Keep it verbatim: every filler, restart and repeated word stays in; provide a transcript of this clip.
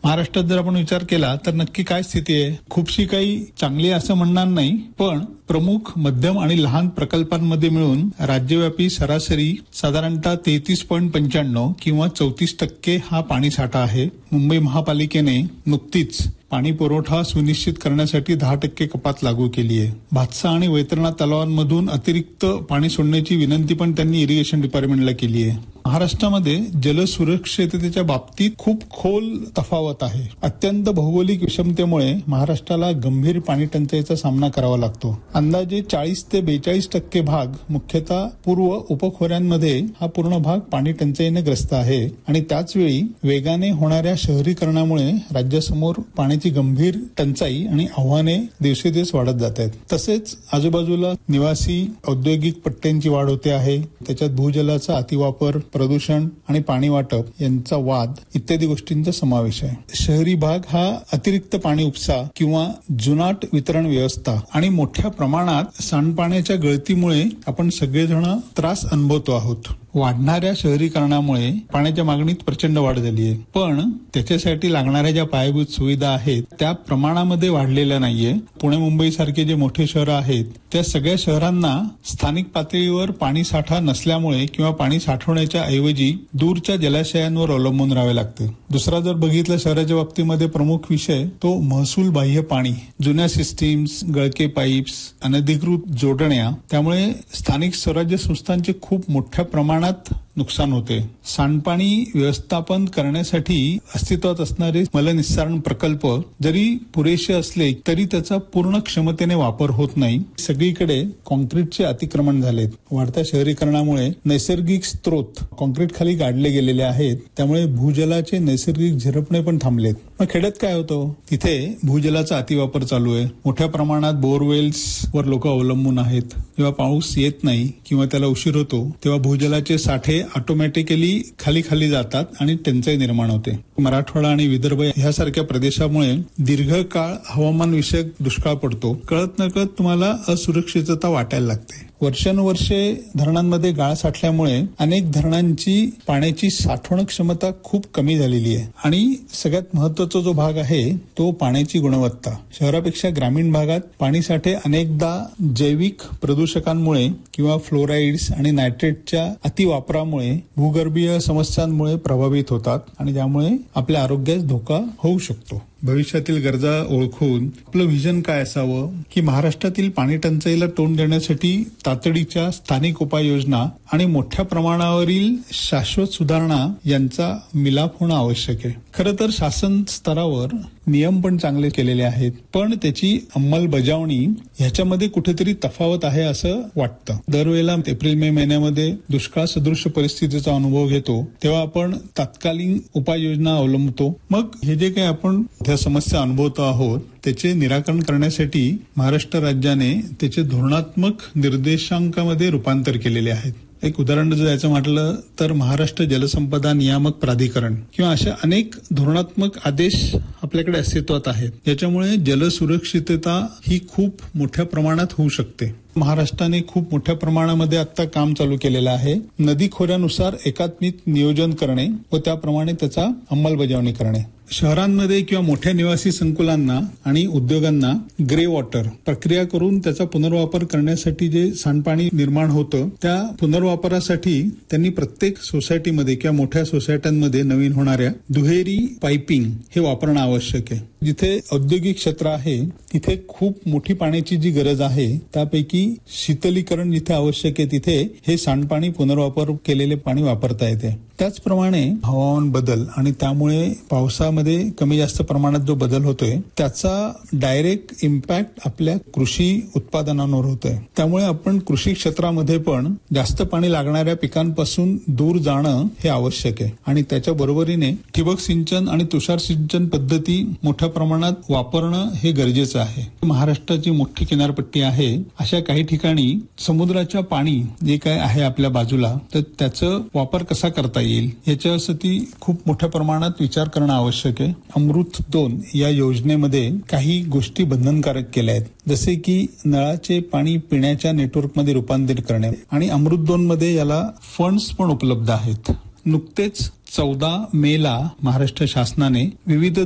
महाराष्ट्रात जर आपण विचार केला तर नक्की काय स्थिती आहे? खूपशी काही चांगली असं म्हणणार नाही, पण प्रमुख मध्यम आणि लहान प्रकल्पांमध्ये मिळून राज्यव्यापी सरासरी साधारणतः तेहतीस पॉईंट पंच्याण्णव किंवा चौतीस टक्के हा पाणी साठा आहे. मुंबई महापालिकेने नुकतीच पाणी पुरवठा सुनिश्चित करण्यासाठी दहा टक्के कपात लागू केली आहे. भातसा आणि वैतरणा तलावांमधून अतिरिक्त पाणी सोडण्याची विनंती पण त्यांनी इरिगेशन डिपार्टमेंटला केली आहे. महाराष्ट्रामध्ये जलसुरक्षिततेच्या बाबतीत खूप खोल तफावत आहे. अत्यंत भौगोलिक विषमतेमुळे महाराष्ट्राला गंभीर पाणी टंचाईचा सामना करावा लागतो. अंदाजे चाळीस ते बेचाळीस टक्के भाग मुख्यतः पूर्व उपखोऱ्यांमध्ये हा पूर्ण भाग पाणी टंचाईने ग्रस्त आहे आणि त्याचवेळी वेगाने होणाऱ्या शहरीकरणामुळे राज्यासमोर पाण्याची गंभीर टंचाई आणि आव्हाने दिवसेदिवस वाढत जात आहेत. तसेच आजूबाजूला निवासी औद्योगिक पट्ट्यांची वाढ होते आहे. त्याच्यात भूजलाचा अतिवापर, प्रदूषण आणि पाणी वाटप यांचा वाद इत्यादी गोष्टींचा समावेश आहे. शहरी भाग हा अतिरिक्त पाणी उपसा किंवा जुनाट वितरण व्यवस्था आणि मोठ्या प्रमाणात सांडपाण्याच्या गळतीमुळे आपण सगळेजण त्रास अनुभवतो आहोत. वाढणाऱ्या शहरीकरणामुळे पाण्याच्या मागणीत प्रचंड वाढ झाली आहे, पण त्याच्यासाठी लागणाऱ्या ज्या पायाभूत सुविधा आहेत त्या प्रमाणामध्ये वाढलेल्या नाहीये. पुणे मुंबई सारखे जे मोठे शहर आहेत त्या सगळ्या शहरांना स्थानिक पातळीवर पाणी साठा नसल्यामुळे किंवा पाणी साठवण्याच्या ऐवजी दूरच्या जलाशयांवर अवलंबून राहावे लागते. दुसरा जर बघितलं शहराच्या बाबतीमध्ये प्रमुख विषय तो महसूल बाह्य पाणी, जुन्या सिस्टीम्स, गळके पाईप्स, अनधिकृत जोडण्या, त्यामुळे स्थानिक स्वराज्य संस्थांचे खूप मोठ्या प्रमाणात नुकसान होते. सांडपाणी व्यवस्थापन करण्यासाठी अस्तित्वात असणारे मलनिस्सारण प्रकल्प जरी पुरेसे असले तरी त्याचा पूर्ण क्षमतेने वापर होत नाही. सगळीकडे कॉन्क्रीटचे अतिक्रमण झालेत. वाढत्या शहरीकरणामुळे नैसर्गिक स्त्रोत कॉन्क्रीट खाली गाडले गेलेले आहेत, त्यामुळे भूजलाचे नैसर्गिक झिरपणे पण थांबलेत. मग खेड्यात काय होतं? तिथे भूजलाचा अतिवापर चालू आहे. मोठ्या प्रमाणात बोरवेल्स वर लोक अवलंबून आहेत. जेव्हा पाऊस येत नाही किंवा त्याला उशीर होतो तेव्हा भूजलाचे साठे ऑटोमॅटिकली खाली खाली जातात आणि टंचाई निर्माण होते. मराठवाडा आणि विदर्भ ह्यासारख्या प्रदेशामुळे दीर्घकाळ हवामान विषयक दुष्काळ पडतो. कळत न कळत तुम्हाला असुरक्षितता वाटायला लागते. वर्षानुवर्षे धरणांमध्ये गाळ साठल्यामुळे अनेक धरणांची पाण्याची साठवण क्षमता खूप कमी झालेली आहे आणि सगळ्यात महत्वाचा जो भाग आहे तो पाण्याची गुणवत्ता. शहरापेक्षा ग्रामीण भागात पाणीसाठे अनेकदा जैविक प्रदूषकांमुळे किंवा फ्लोराईड्स आणि नायट्रेटच्या अतिवापरामुळे भूगर्भीय समस्यांमुळे प्रभावित होतात आणि त्यामुळे आपल्या आरोग्यास धोका होऊ शकतो. भविष्यातील गरजा ओळखून आपलं व्हिजन काय असावं की महाराष्ट्रातील पाणी टंचाईला तोंड देण्यासाठी तातडीच्या स्थानिक उपाययोजना आणि मोठ्या प्रमाणावरील शाश्वत सुधारणा यांचा मिलाप होणं आवश्यक आहे. खरं तर शासन स्तरावर नियम पण चांगले केलेले आहेत, पण त्याची अंमलबजावणी ह्याच्यामध्ये कुठेतरी तफावत आहे असं वाटतं. दरवेळेला एप्रिल मे महिन्यामध्ये दुष्काळ सदृश परिस्थितीचा अनुभव घेतो तेव्हा आपण तात्कालीन उपाययोजना अवलंबतो. मग हे जे काही आपण त्या समस्या अनुभवतो आहोत त्याचे निराकरण करण्यासाठी महाराष्ट्र राज्याने त्याचे धोरणात्मक निर्देशांकामध्ये रूपांतर केलेले आहेत. एक उदाहरण जर द्यायचं म्हटलं तर महाराष्ट्र जलसंपदा नियामक प्राधिकरण किंवा अशा अनेक धोरणात्मक आदेश आपल्याकडे अस्तित्वात आहेत. याच्यामुळे जलसुरक्षितता ही खूप मोठ्या प्रमाणात होऊ शकते. महाराष्ट्राने खूप मोठ्या प्रमाणामध्ये आता काम चालू केलेलं आहे. नदी खोऱ्यानुसार एकात्मिक नियोजन करणे व त्याप्रमाणे त्याचा अंमलबजावणी करणे. शहरांमध्ये किंवा मोठ्या निवासी संकुलांना आणि उद्योगांना ग्रे वॉटर प्रक्रिया करून त्याचा पुनर्वापर करण्यासाठी जे सांडपाणी निर्माण होतं त्या पुनर्वापरासाठी त्यांनी प्रत्येक सोसायटीमध्ये किंवा मोठ्या सोसायट्यांमध्ये नवीन होणाऱ्या दुहेरी पाइपिंग हे वापरणं आवश्यक आहे. जिथे औद्योगिक क्षेत्र आहे तिथे खूप मोठी पाण्याची जी गरज आहे त्यापैकी शीतलीकरण जिथे आवश्यक आहे तिथे हे सांडपाणी पुनर्वापर केलेले पाणी वापरता येते. त्याचप्रमाणे हवामान बदल आणि त्यामुळे पावसामध्ये कमी जास्त प्रमाणात जो बदल होतोय त्याचा डायरेक्ट इम्पॅक्ट आपल्या कृषी उत्पादनांवर होतोय. त्यामुळे आपण कृषी क्षेत्रामध्ये पण जास्त पाणी लागणाऱ्या पिकांपासून दूर जाणं हे आवश्यक आहे आणि त्याच्या बरोबरीने ठिबक सिंचन आणि तुषार सिंचन पद्धती मोठ्या प्रमाणात वापरणं हे गरजेचं आहे. महाराष्ट्राची मोठी किनारपट्टी आहे. अशा काही ठिकाणी समुद्राच्या पाणी जे काय आहे आपल्या बाजूला तर त्याचा वापर कसा करता येईल याच्यासाठी खूप मोठ्या प्रमाणात विचार करणं आवश्यक आहे. अमृत दोन या योजनेमध्ये काही गोष्टी बंधनकारक केल्या आहेत, जसे की नळाचे पाणी पिण्याच्या नेटवर्कमध्ये रूपांतरित करणे आणि अमृत दोन मध्ये याला फंड्स पण उपलब्ध आहेत. नुकतेच चौदा मे ला महाराष्ट्र शासनाने विविध